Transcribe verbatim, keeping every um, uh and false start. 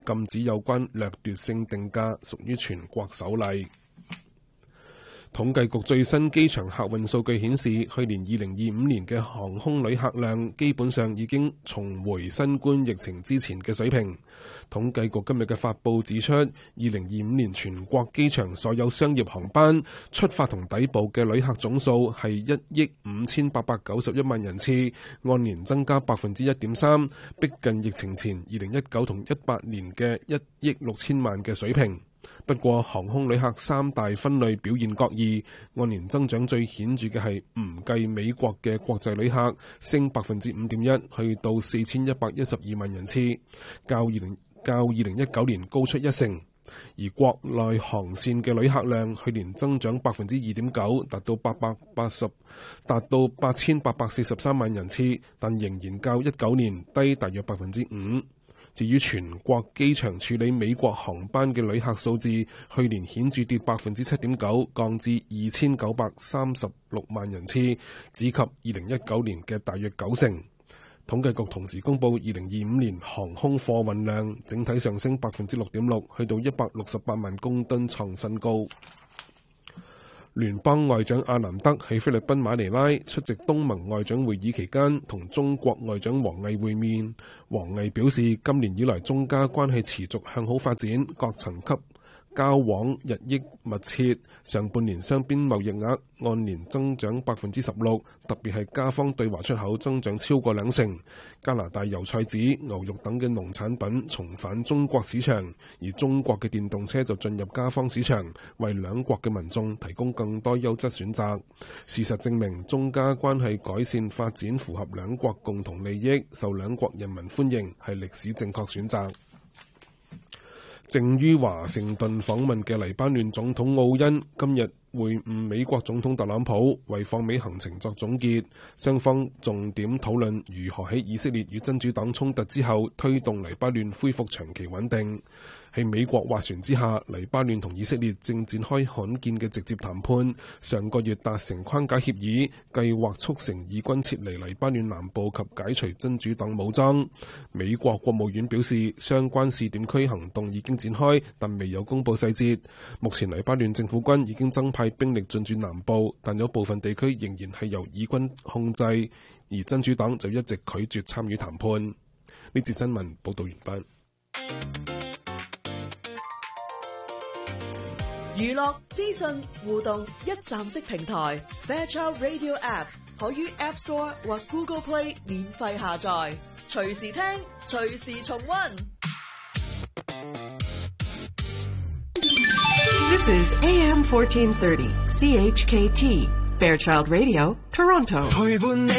禁止有關掠奪性定價，屬於全國首例。統計局最新機場客運數據顯示，去年二零二五年嘅航空旅客量基本上已經重回新冠疫情之前嘅水平。統計局今日嘅發佈指出，二零二五年全國機場所有商業航班出發同抵埗嘅旅客總數係一億五千八百九十一萬人次，按年增加百分之一點三，逼近疫情前二零一九同一八年嘅一億六千萬嘅水平。不過，航空旅客三大分類表現各異，按年增長最顯著嘅係唔計美國嘅國際旅客，升百分之五點一，去到四千一百一十二萬人次，較二零較二零一九年高出一成。而國內航線嘅旅客量去年增長百分之二點九，達到八百八十，達到八千八百四十三萬人次，但仍然較一九年低大約百分之五。至於全國機場處理美國航班嘅旅客數字，去年顯著跌百分之七點九，降至二千九百三十六萬人次，只及二零一九年嘅大約九成。統計局同時公布，二零二五年航空貨運量整體上升百分之六點六，去到一百六十八萬公噸，創新高。聯邦外長阿南德喺菲律賓馬尼拉出席東盟外長會議期間，同中國外長王毅會面。王毅表示，今年以來中加關係持續向好發展，各層級交往日益密切。上半年雙邊貿易額按年增長百分之十六，特別係加方對華出口增長超過兩成。加拿大油菜籽、牛肉等嘅農產品重返中國市場，而中國嘅電動車就進入加方市場，為兩國嘅民眾提供更多優質選擇。事實證明，中加關係改善發展符合兩國共同利益，受兩國人民歡迎，係歷史正確選擇。正於華盛頓訪問嘅黎巴嫩總統奧恩今日會晤美國總統特朗普，為訪美行程作總結。雙方重點討論如何喺以色列與真主黨衝突之後推動黎巴嫩恢復長期穩定。喺美國斡旋之下，黎巴嫩同以色列正展開罕見嘅直接談判。上個月達成框架協議，計劃促成以軍撤離黎巴嫩南部及解除真主黨武裝。美國國務院表示，相關試點區行動已經展開，但未有公布細節。目前黎巴嫩政府軍已經增派兵力進駐南部，但有部分地區仍然係由以軍控制，而真主黨就一直拒絕參與談判。呢節新聞報道完畢。 娛樂資訊互動一站式平台 Fairchild Radio App 可於 App Store 或 Google Play 免費下載，隨時聽，隨時重溫。 This is A M fourteen thirty C H K T Fairchild Radio Toronto。陪伴你